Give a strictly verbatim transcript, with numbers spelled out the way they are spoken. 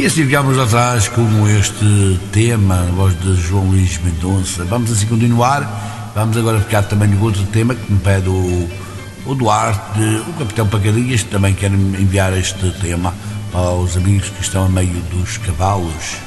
assim ficámos atrás com este tema, a voz de João Luís Mendonça. Vamos assim continuar, vamos agora ficar também no outro tema que me pede o, o Duarte, o Capitão Pacadinhas, que também quer enviar este tema aos amigos que estão a meio dos cavalos.